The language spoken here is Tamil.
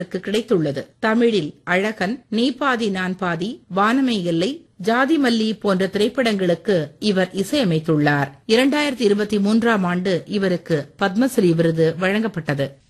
கிடைத்துள்ளது. தமிழில் அழகன், நீ பாதி நான் பாதி, வானமை எல்லை, ஜாதி மல்லி போன்ற திரைப்படங்களுக்கு இவர் இசையமைத்துள்ளார். 2023ஆம் ஆண்டு இவருக்கு பத்மஸ்ரீ விருது வழங்கப்பட்டது.